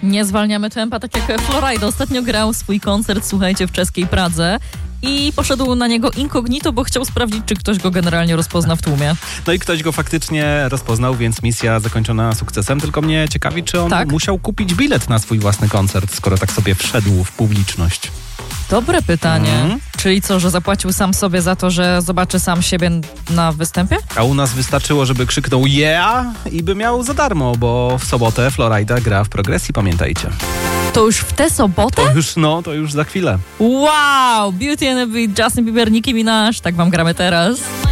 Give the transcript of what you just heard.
Nie zwalniamy tempa, tak jak Florida. Ostatnio grał swój koncert, słuchajcie, w czeskiej Pradze i poszedł na niego incognito, bo chciał sprawdzić, czy ktoś go generalnie rozpozna w tłumie. No i ktoś go faktycznie rozpoznał, więc misja zakończona sukcesem. Tylko mnie ciekawi, czy on musiał kupić bilet na swój własny koncert, skoro tak sobie wszedł w publiczność. Dobre pytanie. Czyli co, że zapłacił sam sobie za to, że zobaczy sam siebie na występie? A u nas wystarczyło, żeby krzyknął yeah i by miał za darmo, bo w sobotę Florida gra w Progresji, pamiętajcie. To już w tę sobotę? To już za chwilę. Wow! Beauty and the Beat, Justin Bieber, Nicki Minaj. Tak wam gramy teraz.